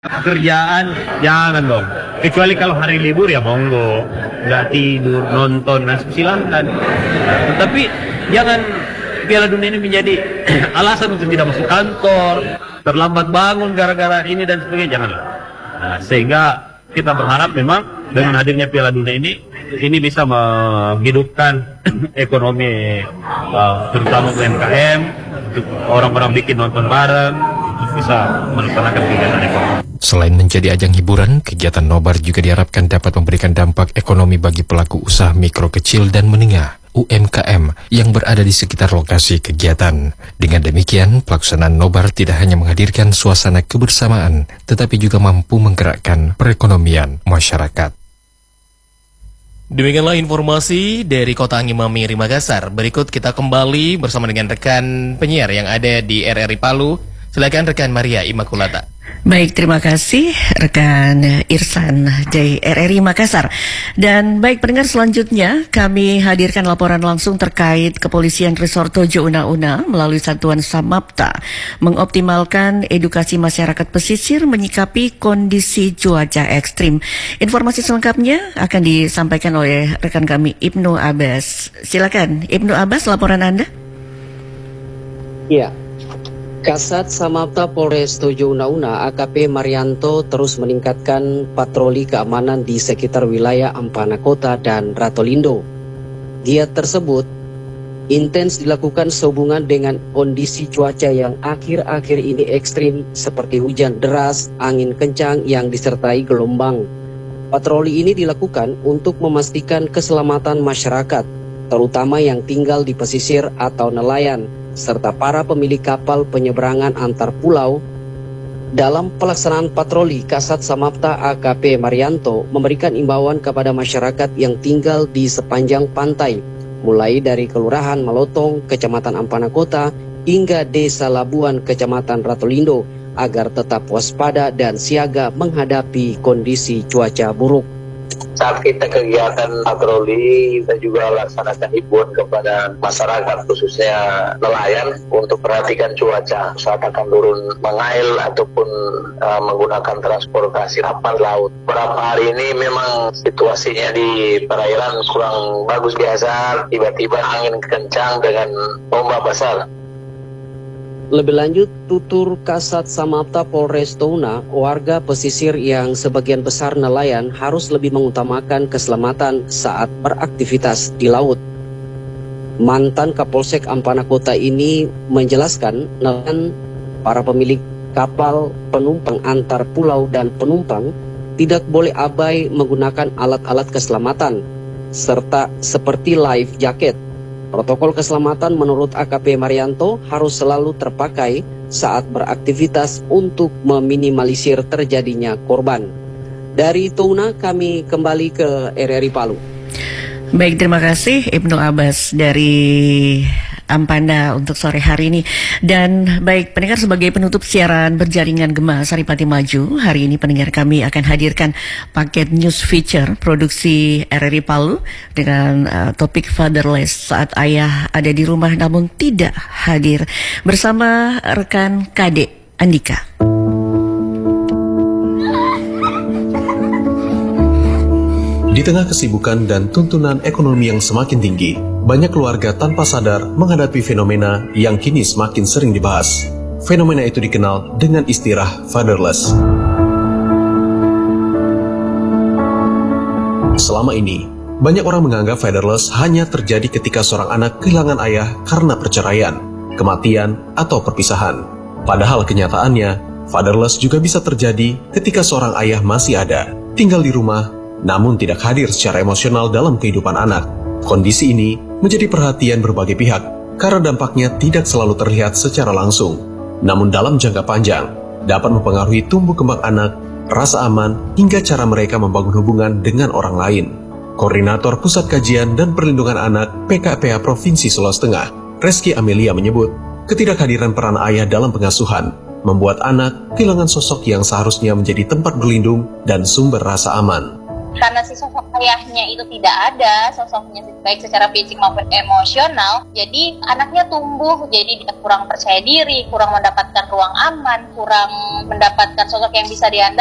Pekerjaan jangan dong. Kecuali kalau hari libur ya monggo, nggak tidur nonton, nah silahkan. Tetapi jangan Piala Dunia ini menjadi alasan untuk tidak masuk kantor, terlambat bangun gara-gara ini dan sebagainya, janganlah. Nah, sehingga kita berharap memang dengan hadirnya Piala Dunia ini bisa menghidupkan ekonomi, terutama UMKM, untuk orang-orang bikin nonton bareng, untuk bisa melaksanakan kegiatan ekonomi. Selain menjadi ajang hiburan, kegiatan nobar juga diharapkan dapat memberikan dampak ekonomi bagi pelaku usaha mikro kecil dan menengah UMKM yang berada di sekitar lokasi kegiatan. Dengan demikian, pelaksanaan nobar tidak hanya menghadirkan suasana kebersamaan, tetapi juga mampu menggerakkan perekonomian masyarakat. Demikianlah informasi dari Kota Angin Mamiri, Makassar. Berikut kita kembali bersama dengan rekan penyiar yang ada di RRI Palu. Silakan rekan Maria Immaculata. Baik, terima kasih rekan Irsan dari RRI Makassar. Dan baik pendengar, selanjutnya kami hadirkan laporan langsung terkait Kepolisian Resort Tojo Una-Una melalui Satuan Samapta mengoptimalkan edukasi masyarakat pesisir menyikapi kondisi cuaca ekstrim. Informasi selengkapnya akan disampaikan oleh rekan kami Ibnu Abbas. Silakan Ibnu Abbas, laporan Anda. Iya. Kasat Samapta Polres Tojo Una-Una AKP Marianto terus meningkatkan patroli keamanan di sekitar wilayah Ampana Kota dan Ratolindo. Giat tersebut intens dilakukan sehubungan dengan kondisi cuaca yang akhir-akhir ini ekstrim seperti hujan deras, angin kencang yang disertai gelombang. Patroli ini dilakukan untuk memastikan keselamatan masyarakat, terutama yang tinggal di pesisir atau nelayan, serta para pemilik kapal penyeberangan antar pulau. Dalam pelaksanaan patroli, Kasat Samapta AKP Marianto memberikan imbauan kepada masyarakat yang tinggal di sepanjang pantai, mulai dari Kelurahan Malotong, Kecamatan Ampana Kota, hingga Desa Labuan, Kecamatan Ratolindo, agar tetap waspada dan siaga menghadapi kondisi cuaca buruk. Saat kita kegiatan patroli, kita juga laksanakan himbauan kepada masyarakat, khususnya nelayan, untuk perhatikan cuaca saat akan turun mengail ataupun menggunakan transportasi kapal laut. Beberapa hari ini memang situasinya di perairan kurang bagus biasa, tiba-tiba angin kencang dengan ombak besar. Lebih lanjut, tutur Kasat Samapta Polres Touna, warga pesisir yang sebagian besar nelayan harus lebih mengutamakan keselamatan saat beraktivitas di laut. Mantan Kapolsek Ampana Kota ini menjelaskan nelayan, para pemilik kapal, penumpang antar pulau dan penumpang tidak boleh abai menggunakan alat-alat keselamatan, serta seperti life jacket. Protokol keselamatan menurut AKP Marianto harus selalu terpakai saat beraktivitas untuk meminimalisir terjadinya korban. Dari Touna kami kembali ke RRI Palu. Baik, terima kasih Ibnu Abbas dari Ampana untuk sore hari ini. Dan baik pendengar, sebagai penutup siaran berjaringan Gema Saripati Maju, hari ini pendengar kami akan hadirkan paket news feature produksi RRI Palu dengan topik Fatherless, saat ayah ada di rumah namun tidak hadir, bersama rekan KD Andika. Di tengah kesibukan dan tuntunan ekonomi yang semakin tinggi, banyak keluarga tanpa sadar menghadapi fenomena yang kini semakin sering dibahas. Fenomena itu dikenal dengan istilah fatherless. Selama ini, banyak orang menganggap fatherless hanya terjadi ketika seorang anak kehilangan ayah karena perceraian, kematian, atau perpisahan. Padahal kenyataannya, fatherless juga bisa terjadi ketika seorang ayah masih ada, tinggal di rumah, namun tidak hadir secara emosional dalam kehidupan anak. Kondisi ini menjadi perhatian berbagai pihak karena dampaknya tidak selalu terlihat secara langsung. Namun dalam jangka panjang, dapat mempengaruhi tumbuh kembang anak, rasa aman, hingga cara mereka membangun hubungan dengan orang lain. Koordinator Pusat Kajian dan Perlindungan Anak PKPA Provinsi Sulawesi Tengah, Reski Amelia menyebut, ketidakhadiran peran ayah dalam pengasuhan membuat anak kehilangan sosok yang seharusnya menjadi tempat berlindung dan sumber rasa aman. karena si sosok ayahnya itu tidak ada, sosoknya baik secara fisik maupun emosional, jadi anaknya tumbuh jadi dia kurang percaya diri, kurang mendapatkan ruang aman, kurang mendapatkan sosok yang bisa diandalkan.